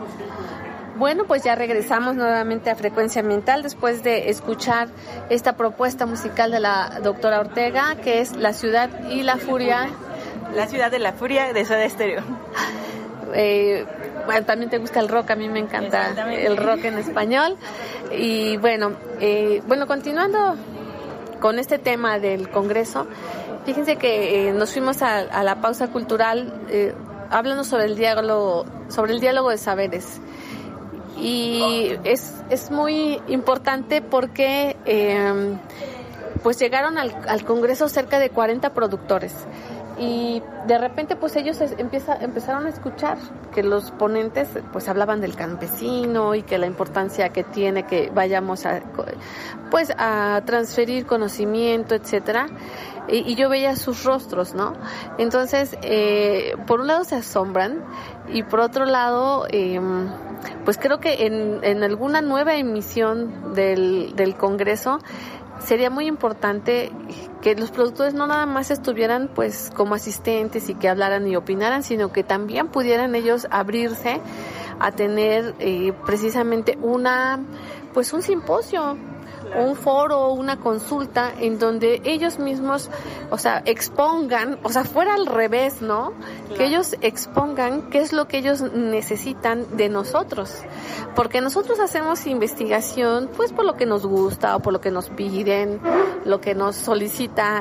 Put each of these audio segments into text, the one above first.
Bueno, pues ya regresamos nuevamente a Frecuencia Ambiental después de escuchar esta propuesta musical de la doctora Ortega, que es La Ciudad y la Furia. La Ciudad de la Furia de Soda Stereo. Bueno, también te gusta el rock, a mí me encanta el rock en español. Y bueno, continuando con este tema del Congreso, fíjense que nos fuimos a la pausa cultural hablando sobre el diálogo de saberes. Y es muy importante porque pues llegaron al Congreso cerca de 40 productores. Y de repente pues ellos empezaron a escuchar que los ponentes pues hablaban del campesino y que la importancia que tiene que vayamos a transferir conocimiento, etcétera. Y yo veía sus rostros, ¿no? Entonces, por un lado se asombran y por otro lado, pues creo que en alguna nueva emisión del Congreso sería muy importante que los productores no nada más estuvieran pues como asistentes y que hablaran y opinaran, sino que también pudieran ellos abrirse a tener precisamente un simposio, un foro, una consulta en donde ellos mismos, expongan, fuera al revés, ¿no? Claro. Que ellos expongan qué es lo que ellos necesitan de nosotros. Porque nosotros hacemos investigación, pues por lo que nos gusta o por lo que nos piden, lo que nos solicita,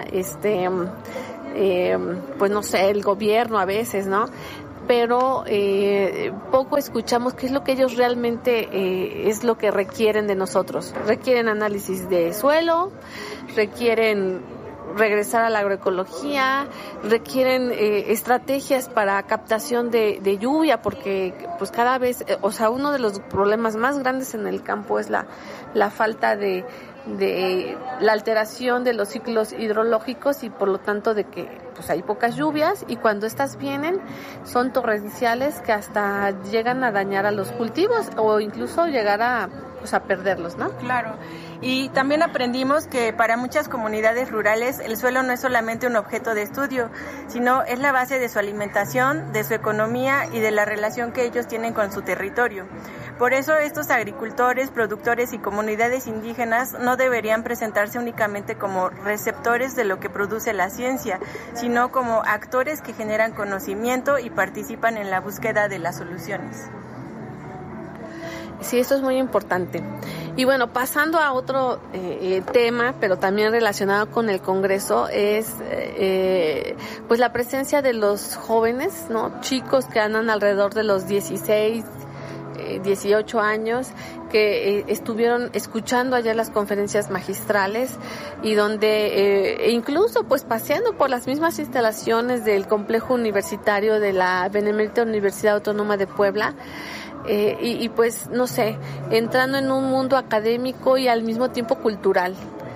pues no sé, el gobierno a veces, ¿no? Pero poco escuchamos qué es lo que ellos realmente es lo que requieren de nosotros. Requieren análisis de suelo, requieren regresar a la agroecología, requieren estrategias para captación de lluvia, porque pues cada vez, uno de los problemas más grandes en el campo es la falta de la alteración de los ciclos hidrológicos y por lo tanto de que pues hay pocas lluvias y cuando estas vienen son torrenciales que hasta llegan a dañar a los cultivos o incluso llegar a perderlos, ¿no? Claro. Y también aprendimos que para muchas comunidades rurales el suelo no es solamente un objeto de estudio, sino es la base de su alimentación, de su economía y de la relación que ellos tienen con su territorio. Por eso estos agricultores, productores y comunidades indígenas no deberían presentarse únicamente como receptores de lo que produce la ciencia, sino como actores que generan conocimiento y participan en la búsqueda de las soluciones. Sí, esto es muy importante. Y bueno, pasando a otro tema, pero también relacionado con el Congreso, es pues la presencia de los jóvenes, ¿no? Chicos que andan alrededor de los 16, 18 años, que estuvieron escuchando allá las conferencias magistrales y donde incluso pues paseando por las mismas instalaciones del complejo universitario de la Benemérita Universidad Autónoma de Puebla, y pues no sé, entrando en un mundo académico y al mismo tiempo cultural.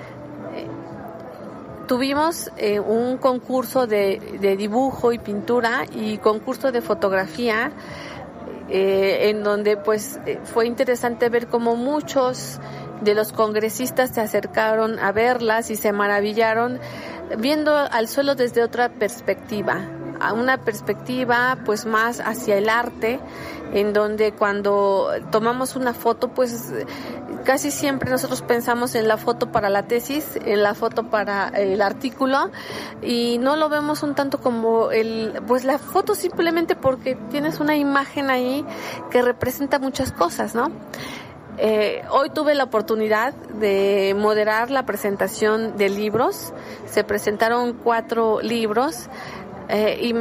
Tuvimos un concurso de dibujo y pintura y concurso de fotografía, en donde pues fue interesante ver cómo muchos de los congresistas se acercaron a verlas y se maravillaron viendo al suelo desde otra perspectiva, a una perspectiva pues más hacia el arte, en donde cuando tomamos una foto pues casi siempre nosotros pensamos en la foto para la tesis, en la foto para el artículo y no lo vemos un tanto como pues la foto simplemente porque tienes una imagen ahí que representa muchas cosas, ¿no? Hoy tuve la oportunidad de moderar la presentación de libros. Se presentaron 4 libros y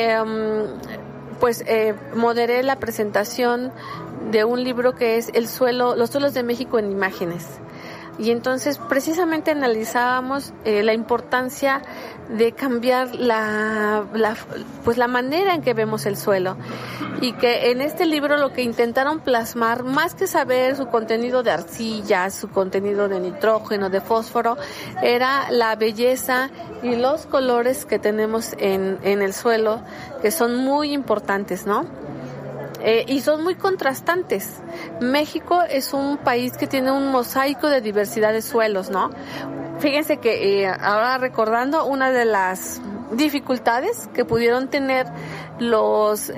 moderé la presentación de un libro que es Los suelos de México en imágenes. Y entonces precisamente analizábamos la importancia de cambiar la manera en que vemos el suelo, y que en este libro lo que intentaron plasmar, más que saber su contenido de arcilla, su contenido de nitrógeno, de fósforo, era la belleza y los colores que tenemos en el suelo, que son muy importantes, ¿no? Y son muy contrastantes. México es un país que tiene un mosaico de diversidad de suelos, ¿no? Fíjense que ahora recordando una de las dificultades que pudieron tener los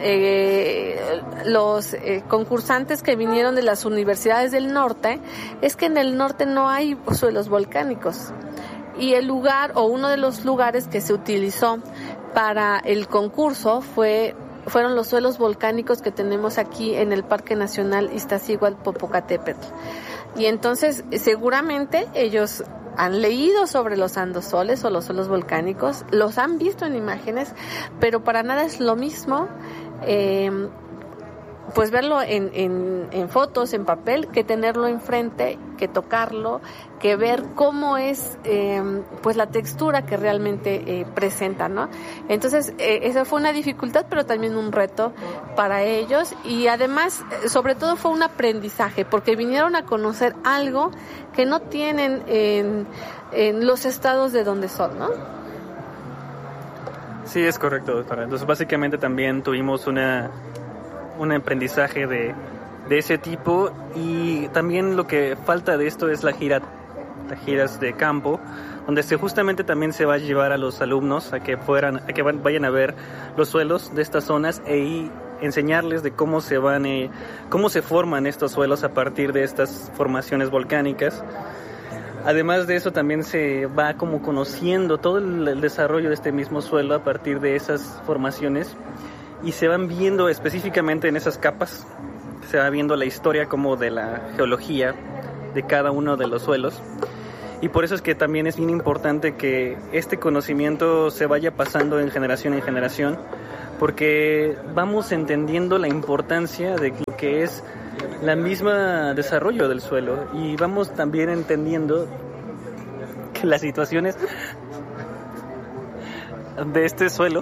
concursantes que vinieron de las universidades del norte es que en el norte no hay suelos volcánicos, y el lugar o uno de los lugares que se utilizó para el concurso fueron los suelos volcánicos que tenemos aquí en el Parque Nacional Iztaccíhuatl-Popocatépetl. Y entonces seguramente ellos han leído sobre los andosoles o los suelos volcánicos, los han visto en imágenes, pero para nada es lo mismo pues verlo en fotos, en papel, que tenerlo enfrente, que tocarlo, que ver cómo es pues la textura que realmente presenta, ¿no? Entonces esa fue una dificultad, pero también un reto para ellos, y además sobre todo fue un aprendizaje, porque vinieron a conocer algo que no tienen en los estados de donde son, ¿no? Sí, es correcto, doctora. Entonces básicamente también tuvimos un aprendizaje de ese tipo, y también lo que falta de esto es las giras de campo, donde justamente también se va a llevar a los alumnos a que vayan a ver los suelos de estas zonas y enseñarles de cómo se forman estos suelos a partir de estas formaciones volcánicas. Además de eso, también se va como conociendo todo el desarrollo de este mismo suelo a partir de esas formaciones, y se van viendo específicamente en esas capas, se va viendo la historia como de la geología de cada uno de los suelos. Y por eso es que también es bien importante que este conocimiento se vaya pasando en generación, porque vamos entendiendo la importancia de lo que es la misma desarrollo del suelo, y vamos también entendiendo que las situaciones de este suelo,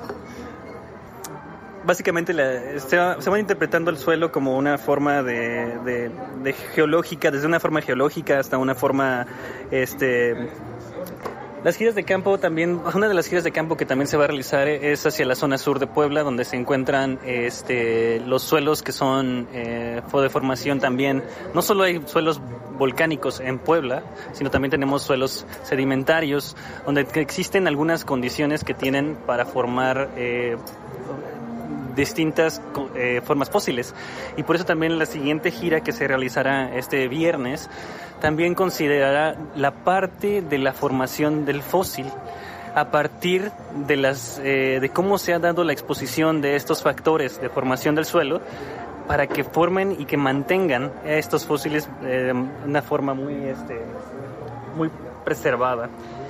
básicamente se va interpretando el suelo como una forma de geológica, desde una forma geológica hasta una forma las giras de campo también. Una de las giras de campo que también se va a realizar es hacia la zona sur de Puebla, donde se encuentran los suelos que son de formación también. No solo hay suelos volcánicos en Puebla, sino también tenemos suelos sedimentarios, donde existen algunas condiciones que tienen para formar distintas formas fósiles, y por eso también la siguiente gira que se realizará este viernes también considerará la parte de la formación del fósil a partir de cómo se ha dado la exposición de estos factores de formación del suelo para que formen y que mantengan estos fósiles de una forma muy preservada.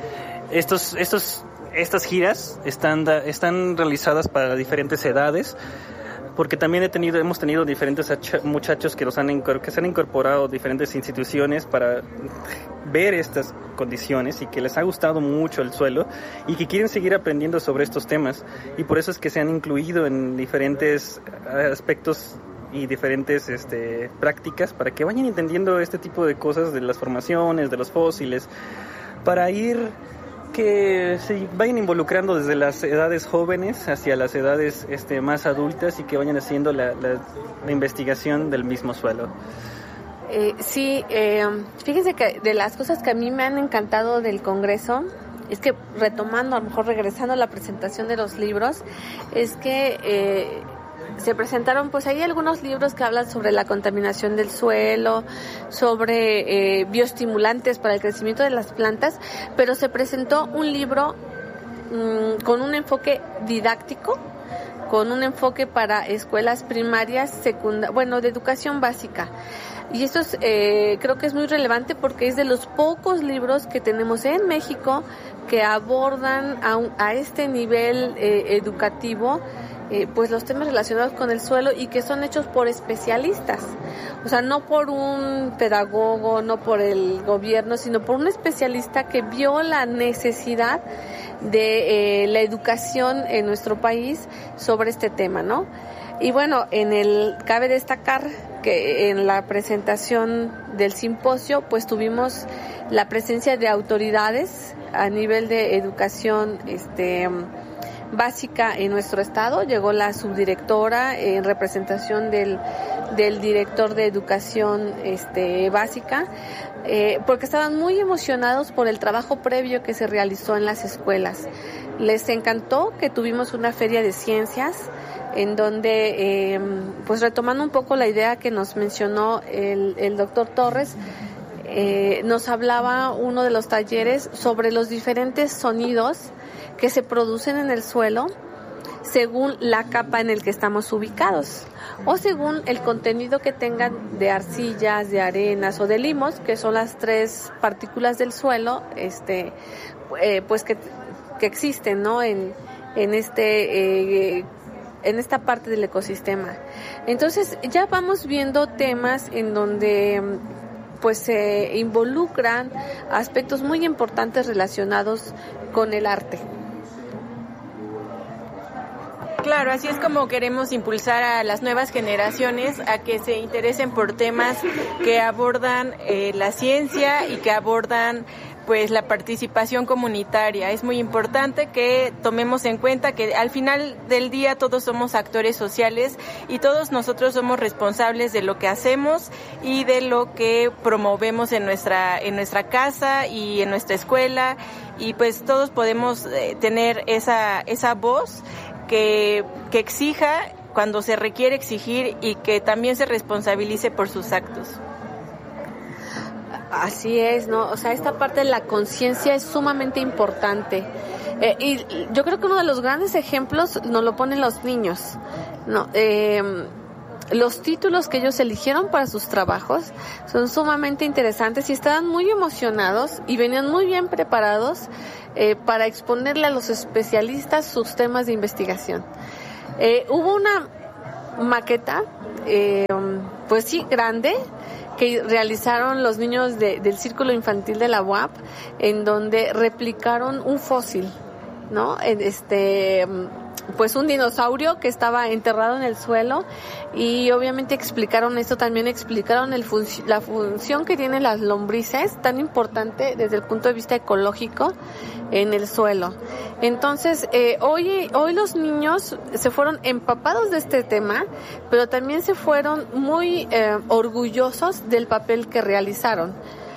Estas giras están realizadas para diferentes edades, porque también hemos tenido diferentes muchachos que se han incorporado a diferentes instituciones para ver estas condiciones y que les ha gustado mucho el suelo y que quieren seguir aprendiendo sobre estos temas, y por eso es que se han incluido en diferentes aspectos y diferentes prácticas para que vayan entendiendo este tipo de cosas de las formaciones, de los fósiles, para ir que se vayan involucrando desde las edades jóvenes hacia las edades más adultas, y que vayan haciendo la investigación del mismo suelo. Sí, fíjense que de las cosas que a mí me han encantado del Congreso es que, retomando, a lo mejor regresando a la presentación de los libros, es que se presentaron pues ahí algunos libros que hablan sobre la contaminación del suelo, sobre bioestimulantes para el crecimiento de las plantas, pero se presentó un libro con un enfoque didáctico, con un enfoque para escuelas primarias, de educación básica. Y esto creo que es muy relevante, porque es de los pocos libros que tenemos en México que abordan a este nivel educativo pues los temas relacionados con el suelo, y que son hechos por especialistas, o sea, no por un pedagogo, no por el gobierno, sino por un especialista que vio la necesidad de la educación en nuestro país sobre este tema, ¿no? Y bueno, cabe destacar que en la presentación del simposio pues tuvimos la presencia de autoridades a nivel de educación básica en nuestro estado. Llegó la subdirectora en representación del director de educación básica, porque estaban muy emocionados por el trabajo previo que se realizó en las escuelas. Les encantó que tuvimos una feria de ciencias en donde, pues retomando un poco la idea que nos mencionó el doctor Torres, nos hablaba uno de los talleres sobre los diferentes sonidos que se producen en el suelo según la capa en el que estamos ubicados o según el contenido que tengan de arcillas, de arenas o de limos, que son las 3 partículas del suelo, pues que existen, ¿no? En esta parte del ecosistema. Entonces ya vamos viendo temas en donde pues se involucran aspectos muy importantes relacionados con el arte. Claro, así es como queremos impulsar a las nuevas generaciones a que se interesen por temas que abordan la ciencia y que abordan pues la participación comunitaria. Es muy importante que tomemos en cuenta que al final del día todos somos actores sociales y todos nosotros somos responsables de lo que hacemos y de lo que promovemos en nuestra casa y en nuestra escuela, y pues todos podemos tener esa voz que exija cuando se requiere exigir y que también se responsabilice por sus actos. Así es, ¿no? O sea, esta parte de la conciencia es sumamente importante. Y yo creo que uno de los grandes ejemplos nos lo ponen los niños, ¿no? Los títulos que ellos eligieron para sus trabajos son sumamente interesantes y estaban muy emocionados y venían muy bien preparados para exponerle a los especialistas sus temas de investigación. Hubo una maqueta, pues sí, grande, que realizaron los niños del Círculo Infantil de la UAP, en donde replicaron un fósil, ¿no? Pues un dinosaurio que estaba enterrado en el suelo, y obviamente explicaron esto, también explicaron la función que tienen las lombrices, tan importante desde el punto de vista ecológico en el suelo. Entonces, hoy los niños se fueron empapados de este tema, pero también se fueron muy orgullosos del papel que realizaron.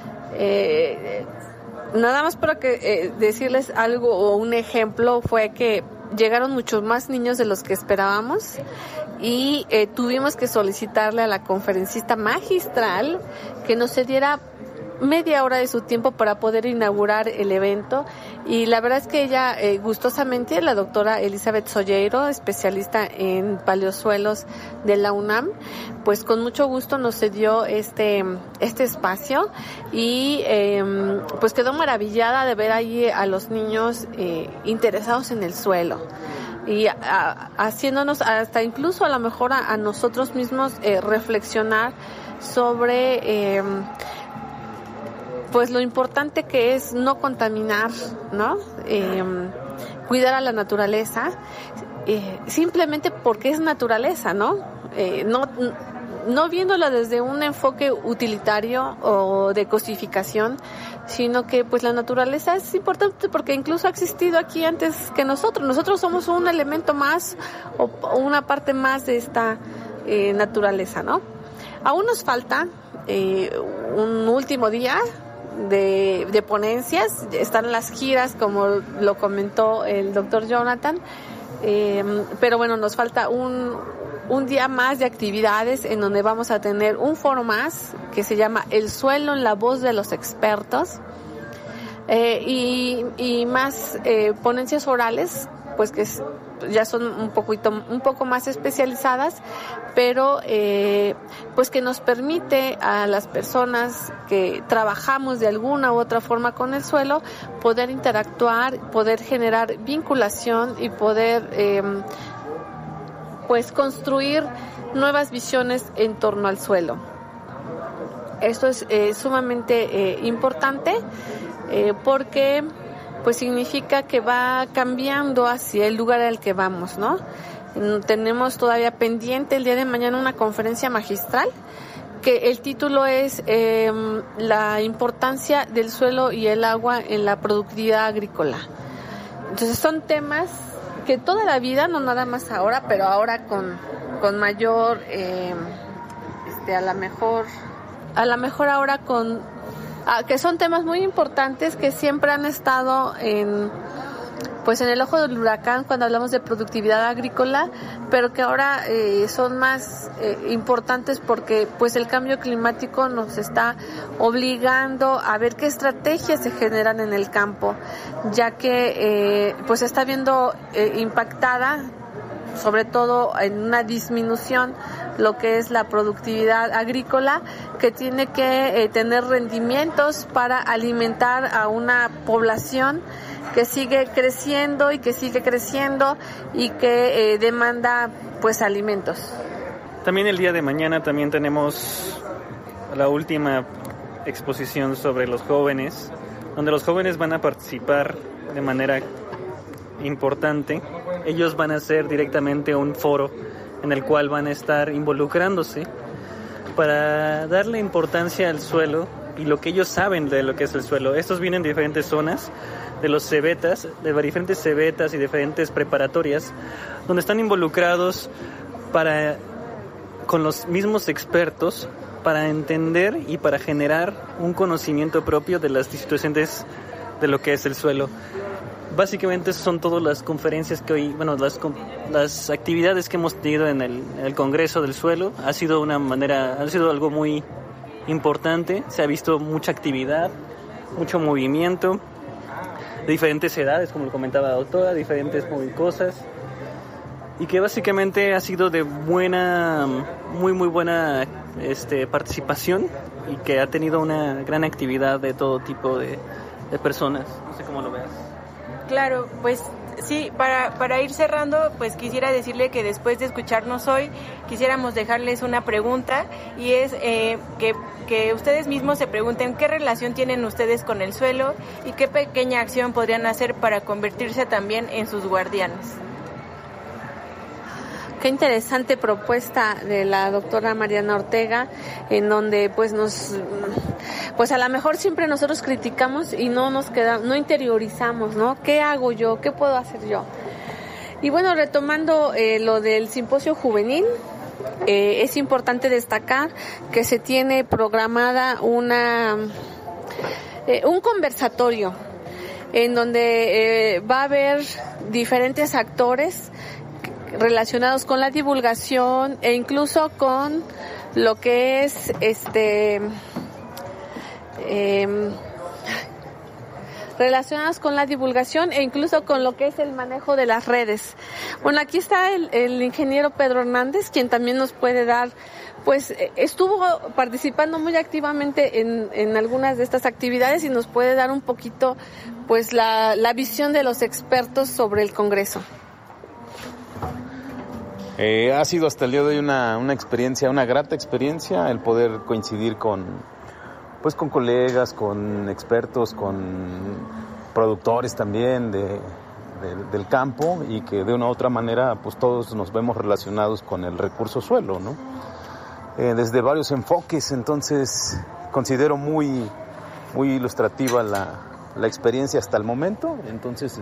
Nada más para decirles algo o un ejemplo, fue que llegaron muchos más niños de los que esperábamos y tuvimos que solicitarle a la conferencista magistral que nos cediera media hora de su tiempo para poder inaugurar el evento, y la verdad es que ella gustosamente, la doctora Elizabeth Solleiro, especialista en paleosuelos de la UNAM, pues con mucho gusto nos cedió este espacio, y pues quedó maravillada de ver ahí a los niños interesados en el suelo y haciéndonos hasta incluso a lo mejor a nosotros mismos reflexionar sobre pues lo importante que es no contaminar, ¿no? Cuidar a la naturaleza, simplemente porque es naturaleza, ¿no? No viéndola desde un enfoque utilitario o de cosificación, sino que pues la naturaleza es importante porque incluso ha existido aquí antes que nosotros. Nosotros somos un elemento más o una parte más de esta naturaleza, ¿no? Aún nos falta un último día de ponencias. Están las giras, como lo comentó el doctor Jonathan, pero bueno, nos falta un día más de actividades en donde vamos a tener un foro más que se llama El suelo en la voz de los expertos, y más ponencias orales, pues que ya son un poco más especializadas, pero pues que nos permite a las personas que trabajamos de alguna u otra forma con el suelo poder interactuar, poder generar vinculación y poder pues construir nuevas visiones en torno al suelo. Esto es sumamente importante porque pues significa que va cambiando hacia el lugar al que vamos, ¿no? Tenemos todavía pendiente el día de mañana una conferencia magistral que el título es la importancia del suelo y el agua en la productividad agrícola. Entonces son temas que toda la vida, no nada más ahora, pero ahora con mayor, a lo mejor ahora que son temas muy importantes que siempre han estado en el ojo del huracán cuando hablamos de productividad agrícola, pero que ahora son más importantes porque pues el cambio climático nos está obligando a ver qué estrategias se generan en el campo, ya que pues se está viendo impactada, sobre todo en una disminución, lo que es la productividad agrícola, que tiene que tener rendimientos para alimentar a una población que sigue creciendo y que demanda pues alimentos. También el día de mañana también tenemos la última exposición sobre los jóvenes, donde los jóvenes van a participar de manera importante. Ellos van a hacer directamente un foro en el cual van a estar involucrándose para darle importancia al suelo y lo que ellos saben de lo que es el suelo. Estos vienen de diferentes zonas, de los cebetas, de diferentes cebetas y diferentes preparatorias, donde están involucrados con los mismos expertos para entender y para generar un conocimiento propio de las situaciones de lo que es el suelo. Básicamente son todas las conferencias que hoy, las actividades que hemos tenido en el Congreso del Suelo. Ha sido algo muy importante. Se ha visto mucha actividad, mucho movimiento, de diferentes edades, como lo comentaba la doctora, diferentes cosas, y que básicamente ha sido de muy buena participación, y que ha tenido una gran actividad de todo tipo de personas. No sé cómo lo veas. Claro, pues sí, para ir cerrando, pues quisiera decirle que después de escucharnos hoy, quisiéramos dejarles una pregunta, y es que ustedes mismos se pregunten qué relación tienen ustedes con el suelo y qué pequeña acción podrían hacer para convertirse también en sus guardianes. Qué interesante propuesta de la doctora Mariana Ortega, en donde pues a lo mejor siempre nosotros criticamos y no interiorizamos, ¿no? ¿Qué hago yo? ¿Qué puedo hacer yo? Y bueno, retomando lo del simposio juvenil, es importante destacar que se tiene programada un conversatorio en donde va a haber diferentes actores relacionados con la divulgación e incluso con lo que es relacionados con la divulgación e incluso con lo que es el manejo de las redes. Bueno, aquí está el ingeniero Pedro Hernández, quien también nos puede dar, pues estuvo participando muy activamente en algunas de estas actividades y nos puede dar un poquito pues la visión de los expertos sobre el Congreso. Ha sido hasta el día de hoy una experiencia, una grata experiencia, el poder coincidir con colegas, con expertos, con productores también del campo, y que de una u otra manera pues todos nos vemos relacionados con el recurso suelo, ¿no? Desde varios enfoques. Entonces considero muy ilustrativa la experiencia hasta el momento. Entonces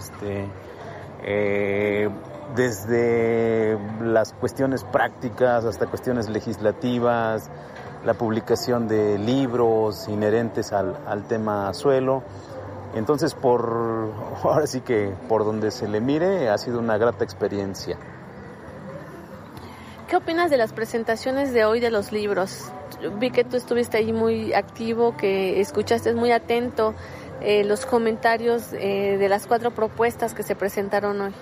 desde las cuestiones prácticas hasta cuestiones legislativas, la publicación de libros inherentes al tema suelo. Entonces, ahora sí que por donde se le mire, ha sido una grata experiencia. ¿Qué opinas de las presentaciones de hoy de los libros? Vi que tú estuviste ahí muy activo, que escuchaste muy atento los comentarios de las 4 propuestas que se presentaron hoy.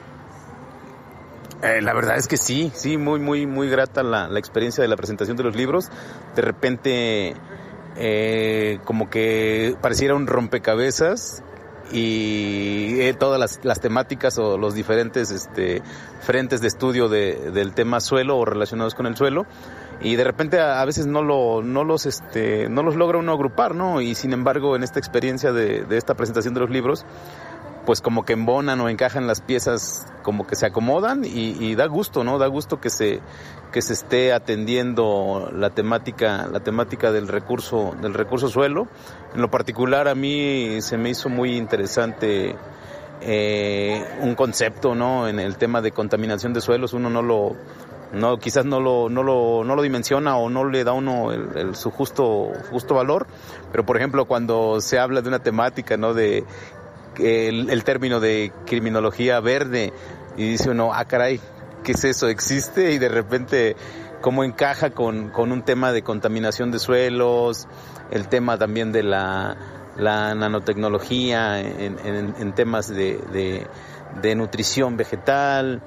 La verdad es que sí, muy grata la experiencia de la presentación de los libros. De repente, como que pareciera un rompecabezas, y todas las temáticas o los diferentes frentes de estudio del tema suelo o relacionados con el suelo, y de repente a veces no los logra uno agrupar, ¿no? Y sin embargo, en esta experiencia de esta presentación de los libros, pues como que embonan o encajan las piezas, como que se acomodan, y da gusto, ¿no? Da gusto que se esté atendiendo la temática del recurso suelo. En lo particular, a mí se me hizo muy interesante un concepto, ¿no? En el tema de contaminación de suelos, uno quizás no lo dimensiona o no le da uno su justo valor, pero por ejemplo cuando se habla de una temática, ¿no? De el término de criminología verde, y dice uno, caray, ¿qué es eso? ¿Existe? Y de repente cómo encaja con un tema de contaminación de suelos, el tema también de la nanotecnología en temas de nutrición vegetal,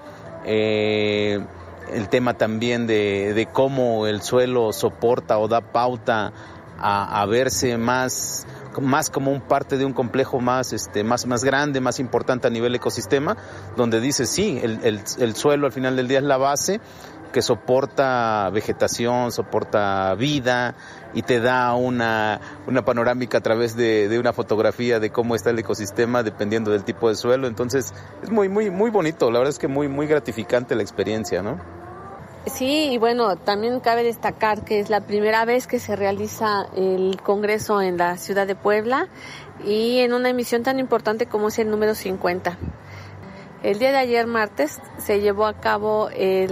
el tema también de cómo el suelo soporta o da pauta a verse más como un parte de un complejo más grande, más importante a nivel ecosistema, donde dice sí, el suelo al final del día es la base que soporta vegetación, soporta vida y te da una panorámica a través de una fotografía de cómo está el ecosistema dependiendo del tipo de suelo. Entonces es muy muy muy bonito, la verdad es que muy muy gratificante la experiencia, ¿no? Sí, y bueno, también cabe destacar que es la primera vez que se realiza el Congreso en la ciudad de Puebla y en una emisión tan importante como es el número 50. El día de ayer, martes, se llevó a cabo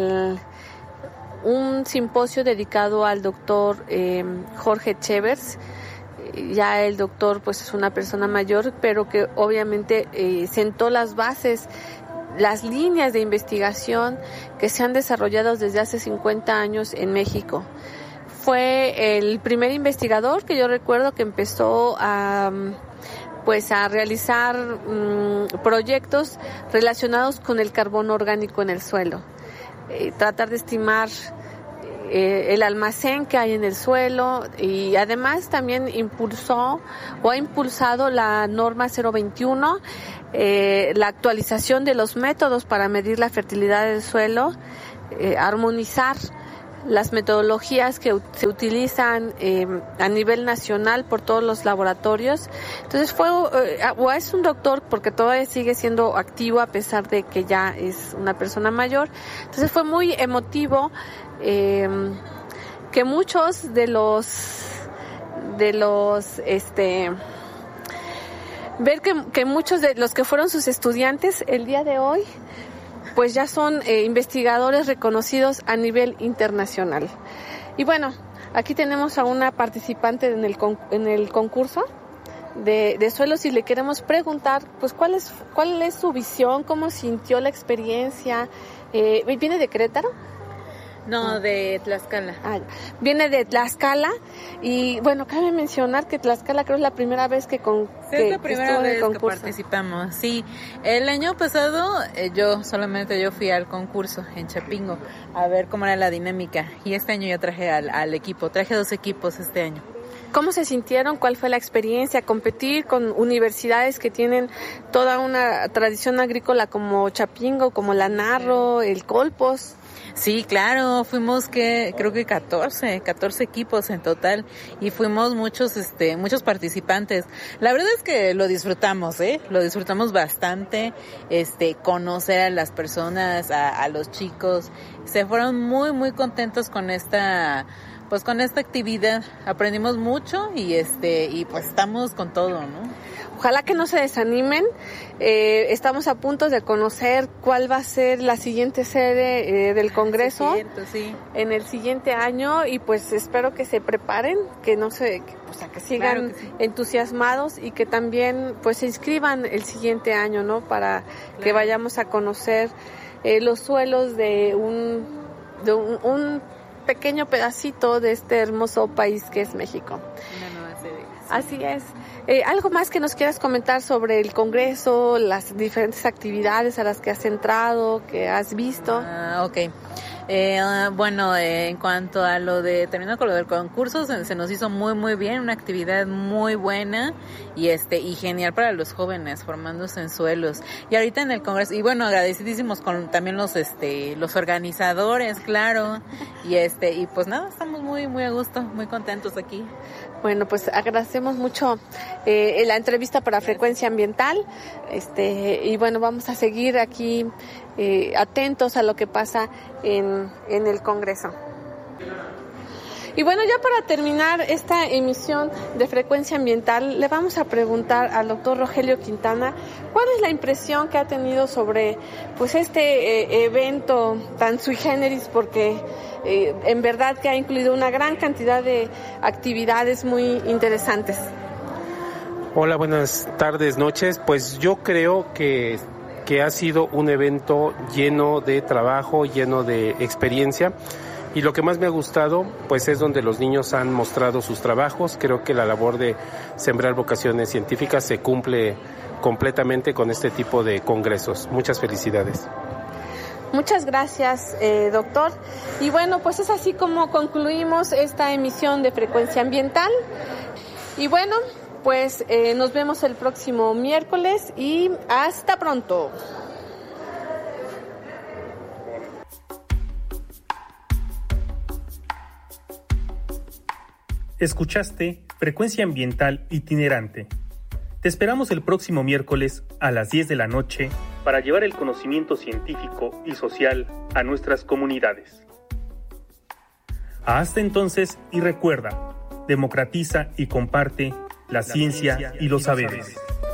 un simposio dedicado al doctor Jorge Chevers. Ya el doctor pues es una persona mayor, pero que obviamente sentó las bases, las líneas de investigación que se han desarrollado desde hace 50 años en México. Fue el primer investigador que yo recuerdo que empezó a realizar proyectos relacionados con el carbono orgánico en el suelo. Tratar de estimar el almacén que hay en el suelo, y además también ha impulsado la norma 021, la actualización de los métodos para medir la fertilidad del suelo, armonizar las metodologías que se utilizan a nivel nacional por todos los laboratorios. Entonces es un doctor porque todavía sigue siendo activo a pesar de que ya es una persona mayor. Entonces fue muy emotivo que muchos de los ver que muchos de los que fueron sus estudiantes el día de hoy pues ya son investigadores reconocidos a nivel internacional. Y bueno, aquí tenemos a una participante en el concurso de suelos y le queremos preguntar pues cuál es su visión, cómo sintió la experiencia. ¿Viene de Querétaro? No, de Tlaxcala. Viene de Tlaxcala y bueno, cabe mencionar que Tlaxcala creo es la primera vez que es la primera vez que participamos. Sí, el año pasado yo fui al concurso en Chapingo a ver cómo era la dinámica y este año yo traje al equipo, traje 2 equipos este año. ¿Cómo se sintieron? ¿Cuál fue la experiencia? Competir con universidades que tienen toda una tradición agrícola como Chapingo, como la Narro, el Colpos. Sí, claro, fuimos creo que 14 equipos en total y fuimos muchos participantes. La verdad es que lo disfrutamos, lo disfrutamos bastante, conocer a las personas, a los chicos. Se fueron muy muy contentos con esta actividad. Aprendimos mucho y pues estamos con todo, ¿no? Ojalá que no se desanimen. Estamos a punto de conocer cuál va a ser la siguiente sede del Congreso. Sí. En el siguiente año y pues espero que se preparen, que sigan claro que sí, entusiasmados y que también pues se inscriban el siguiente año, ¿no? Para que vayamos a conocer los suelos de un pequeño pedacito de este hermoso país que es México. Una nueva sede. Sí. Así es. ¿Algo más que nos quieras comentar sobre el Congreso, las diferentes actividades a las que has entrado, que has visto? Ok. Bueno, en cuanto a terminando con lo del concurso, se nos hizo muy muy bien, una actividad muy buena y genial para los jóvenes formándose en suelos. Y ahorita en el Congreso, y bueno, agradecidísimos con también los organizadores, claro, y pues nada, estamos muy muy a gusto, muy contentos aquí. Bueno, pues agradecemos mucho la entrevista para Frecuencia Ambiental, y bueno, vamos a seguir aquí atentos a lo que pasa en el Congreso. Y bueno, ya para terminar esta emisión de Frecuencia Ambiental, le vamos a preguntar al doctor Rogelio Quintana ¿Cuál es la impresión que ha tenido sobre pues este evento tan sui generis? Porque en verdad que ha incluido una gran cantidad de actividades muy interesantes. Hola, buenas tardes, noches. Pues yo creo que ha sido un evento lleno de trabajo, lleno de experiencia. Y lo que más me ha gustado, pues es donde los niños han mostrado sus trabajos. Creo que la labor de sembrar vocaciones científicas se cumple completamente con este tipo de congresos. Muchas felicidades. Muchas gracias, doctor. Y bueno, pues es así como concluimos esta emisión de Frecuencia Ambiental. Y bueno, pues nos vemos el próximo miércoles y hasta pronto. Escuchaste Frecuencia Ambiental Itinerante. Te esperamos el próximo miércoles a las 10 de la noche para llevar el conocimiento científico y social a nuestras comunidades. Hasta entonces, y recuerda, democratiza y comparte la ciencia y los saberes.